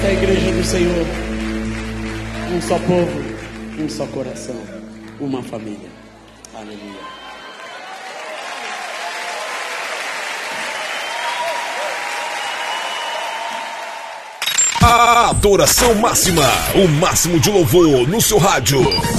Esta é a igreja do Senhor. Um só povo, um só coração, uma família. Aleluia. A adoração máxima, o máximo de louvor no seu rádio.